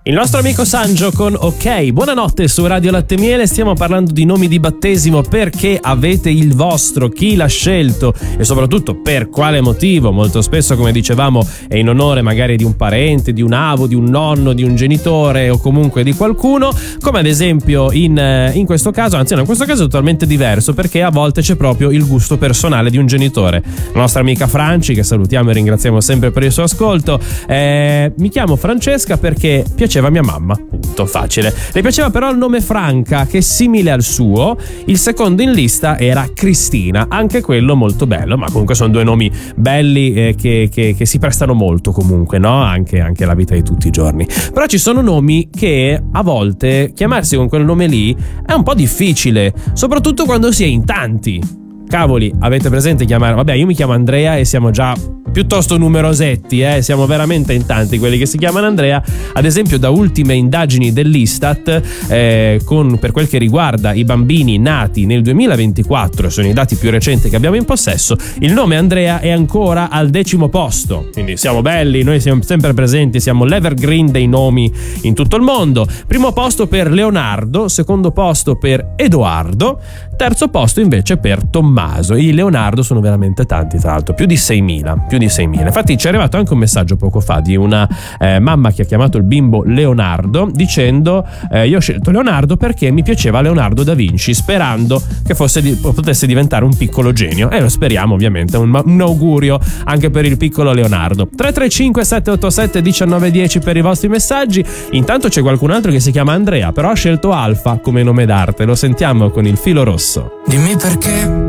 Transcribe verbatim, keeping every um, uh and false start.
Il nostro amico Sangio con Ok. Buonanotte su Radio Latte Miele. Stiamo parlando di nomi di battesimo, perché avete il vostro, chi l'ha scelto e soprattutto per quale motivo. Molto spesso, come dicevamo, è in onore magari di un parente, di un avo, di un nonno, di un genitore o comunque di qualcuno, come ad esempio in, in questo caso, anzi no, in questo caso è totalmente diverso, perché a volte c'è proprio il gusto personale di un genitore. La nostra amica Franci, che salutiamo e ringraziamo sempre per il suo ascolto, eh, mi chiamo Francesca perché piaceva mia mamma, punto, facile. Le piaceva però il nome Franca, che è simile al suo. Il secondo in lista era Cristina, anche quello molto bello, ma comunque sono due nomi belli eh, che, che, che si prestano molto comunque, no? Anche, anche alla vita di tutti i giorni. Però ci sono nomi che a volte chiamarsi con quel nome lì è un po' difficile, soprattutto quando si è in tanti. Cavoli, avete presente chiamare? Vabbè, io mi chiamo Andrea e siamo già piuttosto numerosetti, eh? Siamo veramente in tanti quelli che si chiamano Andrea. Ad esempio, da ultime indagini dell'Istat, eh, con, per quel che riguarda i bambini nati nel duemilaventiquattro, sono i dati più recenti che abbiamo in possesso, il nome Andrea è ancora al decimo posto. Quindi siamo belli, noi siamo sempre presenti, siamo l'evergreen dei nomi in tutto il mondo. Primo posto per Leonardo, secondo posto per Edoardo, terzo posto invece per Tommaso. I Leonardo sono veramente tanti, tra l'altro, più di seimila, più di seimila. Infatti ci è arrivato anche un messaggio poco fa di una eh, mamma che ha chiamato il bimbo Leonardo dicendo eh, io ho scelto Leonardo perché mi piaceva Leonardo da Vinci, sperando che fosse di, potesse diventare un piccolo genio, e lo speriamo ovviamente, un, un augurio anche per il piccolo Leonardo. Tre tre cinque sette otto sette uno nove uno zero per i vostri messaggi. Intanto c'è qualcun altro che si chiama Andrea, però ha scelto Alfa come nome d'arte, lo sentiamo con il filo rosso. Dimmi perché